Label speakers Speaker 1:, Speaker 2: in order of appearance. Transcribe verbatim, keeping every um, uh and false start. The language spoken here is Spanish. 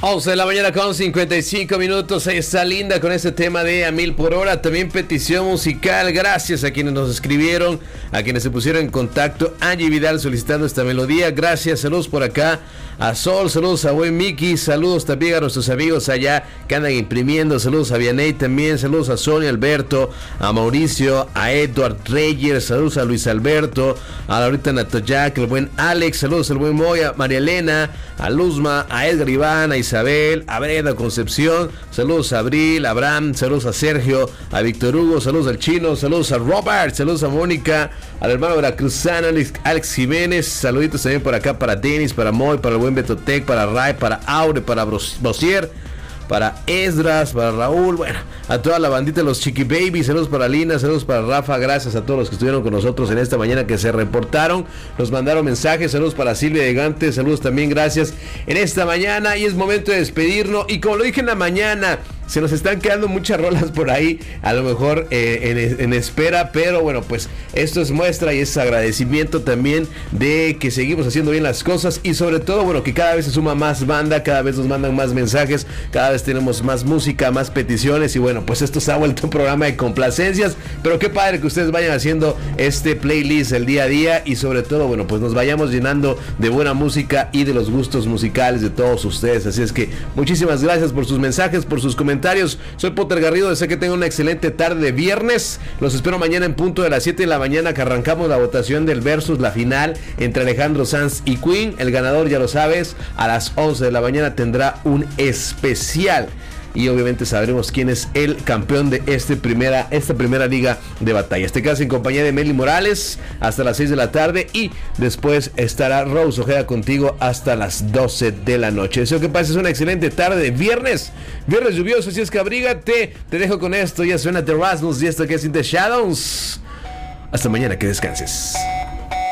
Speaker 1: once de la mañana con cincuenta y cinco minutos. Ahí está Linda con este tema de A Mil por Hora. También petición musical. Gracias a quienes nos escribieron, a quienes se pusieron en contacto. Angie Vidal solicitando esta melodía. Gracias, saludos por acá a Sol, saludos a buen Miki, saludos también a nuestros amigos allá que andan imprimiendo. Saludos a Vianey también, saludos a Sonia Alberto, a Mauricio, a Edward Reyes, saludos a Luis Alberto, a Laurita Natoyac, el buen Alex, saludos al buen Moya, María Elena, a Luzma, a Edgar Iván, a Isabel, a Brenda Concepción, saludos a Abril, a Abraham, saludos a Sergio, a Víctor Hugo, saludos al Chino, saludos a Robert, saludos a Mónica, al hermano veracruzano Alex, Alex Jiménez, saluditos también por acá para Denis, para Moy, para el buen Betotec, para Ray, para Aure, para Bosier, para Esdras, para Raúl, bueno, a toda la bandita de los Chiqui Baby, saludos para Lina, saludos para Rafa, gracias a todos los que estuvieron con nosotros en esta mañana, que se reportaron, nos mandaron mensajes, saludos para Silvia de Gante, saludos también, gracias en esta mañana, y es momento de despedirnos, y como lo dije en la mañana, se nos están quedando muchas rolas por ahí, a lo mejor eh, en, en espera, pero bueno, pues esto es muestra y es agradecimiento también de que seguimos haciendo bien las cosas, y sobre todo, bueno, que cada vez se suma más banda, cada vez nos mandan más mensajes, cada vez tenemos más música, más peticiones, y bueno, pues esto se ha vuelto un programa de complacencias, pero qué padre que ustedes vayan haciendo este playlist el día a día, y sobre todo, bueno, pues nos vayamos llenando de buena música y de los gustos musicales de todos ustedes. Así es que muchísimas gracias por sus mensajes, por sus comentarios. Soy Potter Garrido, deseo que tengan una excelente tarde de viernes. Los espero mañana en punto de las siete de la mañana, que arrancamos la votación del versus, la final entre Alejandro Sanz y Queen. El ganador, ya lo sabes, a las once de la mañana tendrá un especial, y obviamente sabremos quién es el campeón de este primera, esta primera liga de batallas. Te quedas en compañía de Meli Morales hasta las seis de la tarde, y después estará Rose Ojeda contigo hasta las doce de la noche. Deseo que pases una excelente tarde de viernes, viernes lluvioso, así es que abrígate. Te dejo con esto, ya suena The Rasmus y esto que es In The Shadows. Hasta mañana, que descanses.